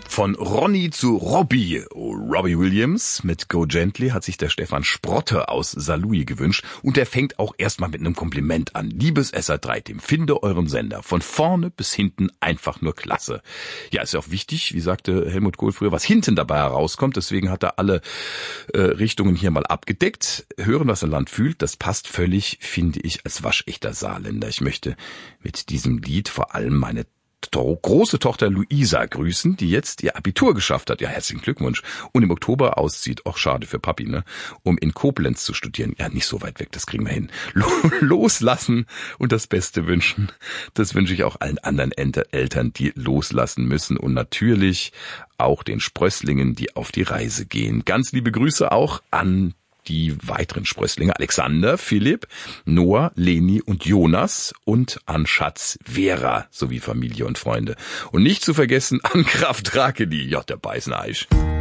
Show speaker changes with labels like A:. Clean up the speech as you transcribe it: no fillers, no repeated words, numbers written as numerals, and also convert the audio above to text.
A: Von Ronny zu Robbie. Robbie Williams mit Go Gently hat sich der Stefan Sprotte aus Saarlouis gewünscht. Und der fängt auch erstmal mit einem Kompliment an. Liebes SR3, dem finde euren Sender von vorne bis hinten einfach nur klasse. Ja, ist ja auch wichtig, wie sagte Helmut Kohl früher, was hinten dabei herauskommt. Deswegen hat er alle Richtungen hier mal abgedeckt. Hören, was ein Land fühlt, das passt völlig, finde ich, als waschechter Saarländer. Ich möchte mit diesem Lied vor allem meine große Tochter Luisa grüßen, die jetzt ihr Abitur geschafft hat. Ja, herzlichen Glückwunsch. Und im Oktober auszieht. Auch schade für Papi, ne? Um in Koblenz zu studieren. Ja, nicht so weit weg, das kriegen wir hin. Loslassen und das Beste wünschen. Das wünsche ich auch allen anderen Eltern, die loslassen müssen. Und natürlich auch den Sprösslingen, die auf die Reise gehen. Ganz liebe Grüße auch an die weiteren Sprösslinge: Alexander, Philipp, Noah, Leni und Jonas und an Schatz Vera sowie Familie und Freunde. Und nicht zu vergessen an Kraft Rakeli, ja, der Beißeneisch.